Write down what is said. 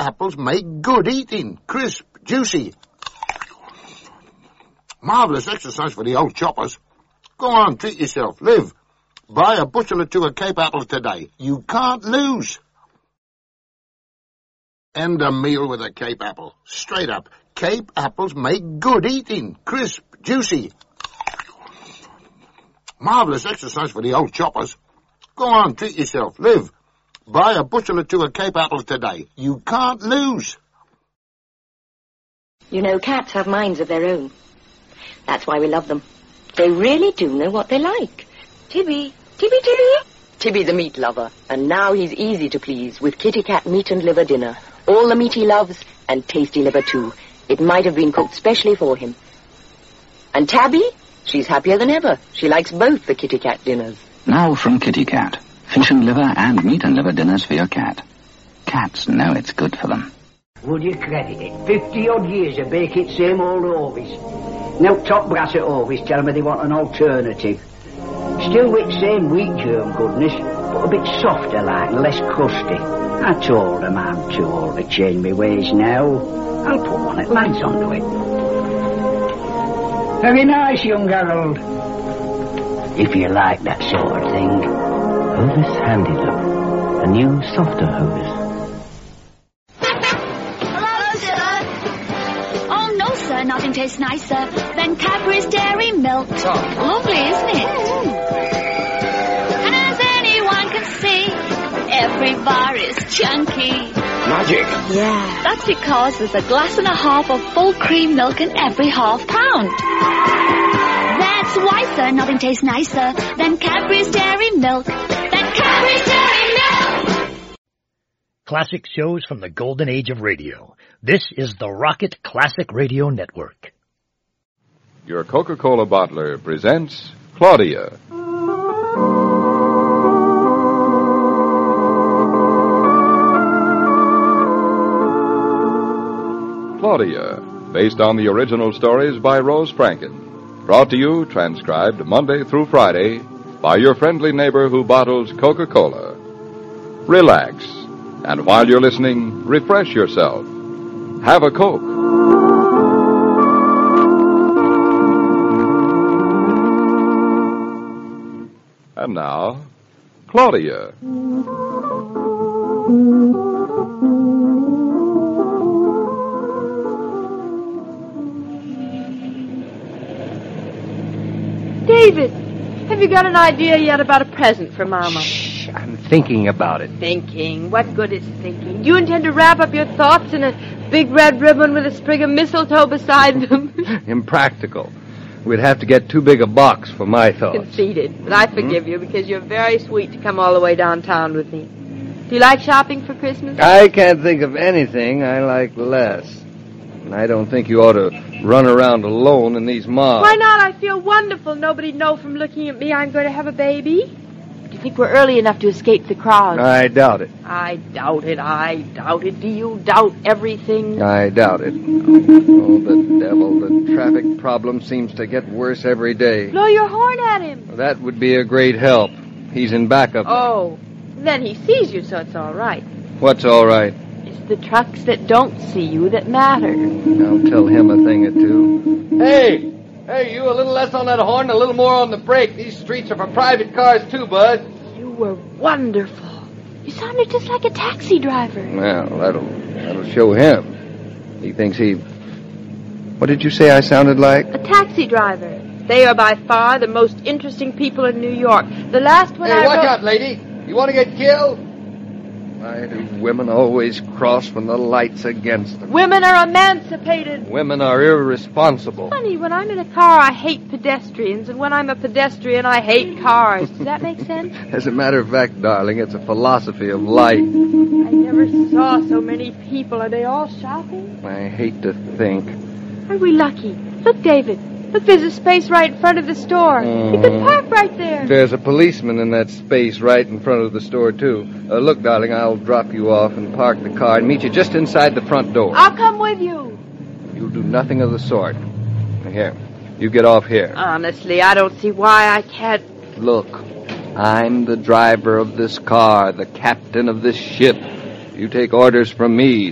apples make good eating. Crisp, juicy. Marvellous exercise for the old choppers. Go on, treat yourself. Live. Buy a bushel or two of Cape apples today. You can't lose. End a meal with a Cape apple. Straight up. Cape apples make good eating. Crisp, juicy. Marvellous exercise for the old choppers. Go on, treat yourself. Live. Buy a bushel or two of Cape apples today. You can't lose. You know, cats have minds of their own. That's why we love them. They really do know what they like. Tibby. Tibby the meat lover. And now he's easy to please with Kitty Cat meat and liver dinner. All the meat he loves, and tasty liver too. It might have been cooked specially for him. And Tabby? She's happier than ever. She likes both the Kitty Cat dinners. Now from Kitty Cat. Fish and liver and meat and liver dinners for your cat. Cats know it's good for them. Would you credit it? 50-odd years of baking same old Orvis. Now top brass at Orvis tell me they want an alternative. Still with same wheat germ goodness, but a bit softer like, less crusty. I told them I'm too old to change my ways now. I'll put one at lads onto it. Very nice, young Harold. If you like that sort of thing. Hovis Handy Love. A new, softer Hovis. Hello, sir. Oh, no, sir. Nothing tastes nicer than Cadbury's Dairy Milk. Lovely, isn't it? And as anyone can see, every bar is chunky. Magic. Yeah. That's because there's a glass and a half of full cream milk in every half pound. That's why, sir, nothing tastes nicer than Cadbury's Dairy Milk. Cadbury's Dairy Milk! Classic shows from the golden age of radio. This is the Rocket Classic Radio Network. Your Coca-Cola bottler presents Claudia. Claudia, based on the original stories by Rose Franken. Brought to you, transcribed Monday through Friday, by your friendly neighbor who bottles Coca-Cola. Relax, and while you're listening, refresh yourself. Have a Coke. And now, Claudia. David, have you got an idea yet about a present for Mama? Shh, I'm thinking about it. Thinking? What good is thinking? Do you intend to wrap up your thoughts in a big red ribbon with a sprig of mistletoe beside them? Impractical. We'd have to get too big a box for my thoughts. Conceded, but I forgive you because you're very sweet to come all the way downtown with me. Do you like shopping for Christmas? I can't think of anything I like less. And I don't think you ought to run around alone in these malls. Why not? I feel wonderful. Nobody'd know from looking at me I'm going to have a baby. Do you think we're early enough to escape the crowd? I doubt it. I doubt it. Do you doubt everything? I doubt it. Oh, the devil. The traffic problem seems to get worse every day. Blow your horn at him. That would be a great help. He's in backup. Oh, then he sees you, so it's all right. What's all right? It's the trucks that don't see you that matter. I'll tell him a thing or two. Hey, you a little less on that horn, a little more on the brake. These streets are for private cars too, bud. You were wonderful. You sounded just like a taxi driver. Well, that'll show him. He thinks he... What did you say I sounded like? A taxi driver. They are by far the most interesting people in New York. The last one Hey, watch out, lady. You want to get killed? Why do women always cross when the light's against them? Women are emancipated. Women are irresponsible. Funny, when I'm in a car, I hate pedestrians, and when I'm a pedestrian, I hate cars. Does that make sense? As a matter of fact, darling, it's a philosophy of life. I never saw so many people. Are they all shopping? I hate to think. Are we lucky? Look, David. Look, there's a space right in front of the store. You could park right there. There's a policeman in that space right in front of the store, too. Look, darling, I'll drop you off and park the car and meet you just inside the front door. I'll come with you. You'll do nothing of the sort. Here, you get off here. Honestly, I don't see why I can't... Look, I'm the driver of this car, the captain of this ship. You take orders from me,